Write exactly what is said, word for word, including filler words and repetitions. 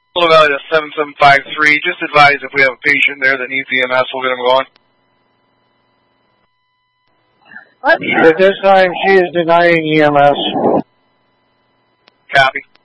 Little Valley to seven seven five three. Just advise if we have a patient there that needs E M S, we'll get them going. At this time, she is denying E M S. Copy.